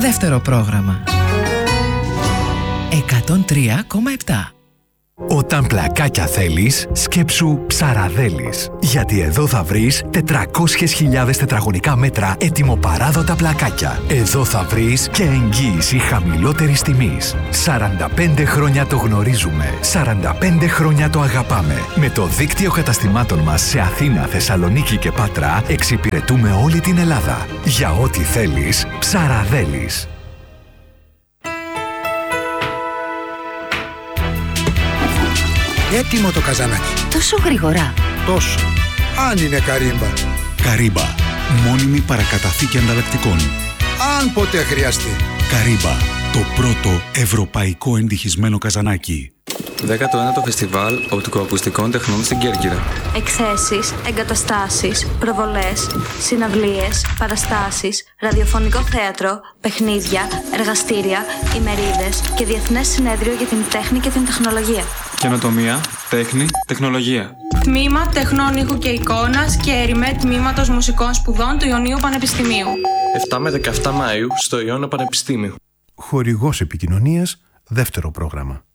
δεύτερο πρόγραμμα. 103,7. Όταν πλακάκια θέλεις, σκέψου Ψαραδέλης. Γιατί εδώ θα βρεις 400.000 τετραγωνικά μέτρα έτοιμο-παράδοτα πλακάκια. Εδώ θα βρεις και εγγύηση χαμηλότερης τιμής. 45 χρόνια το γνωρίζουμε. 45 χρόνια το αγαπάμε. Με το δίκτυο καταστημάτων μας σε Αθήνα, Θεσσαλονίκη και Πάτρα εξυπηρετούμε όλη την Ελλάδα. Για ό,τι θέλεις, Ψαραδέλης. Έτοιμο το καζανάκι. Τόσο γρήγορα? Τόσο. Αν είναι καρύμπα. Καρύμπα. Μόνιμη παρακαταθήκη ανταλλακτικών. Αν ποτέ χρειαστεί. Καρύμπα. Το πρώτο ευρωπαϊκό εντυχισμένο καζανάκι. 19ο Φεστιβάλ Οπτικοακουστικών Τεχνών στην Κέρκυρα. Εκθέσεις, εγκαταστάσεις, προβολές, συναυλίες, παραστάσεις, ραδιοφωνικό θέατρο, παιχνίδια, εργαστήρια, ημερίδες και διεθνές συνέδριο για την τέχνη και την τεχνολογία. Καινοτομία, τέχνη, τεχνολογία. Τμήμα Τεχνών Ήχου και Εικόνας και ΕΡΙΜΕ Τμήματος Μουσικών Σπουδών του Ιωνίου Πανεπιστημίου. 7 με 17 Μαΐου στο Ιόνιο Πανεπιστήμιο. Χορηγός επικοινωνίας, δεύτερο πρόγραμμα.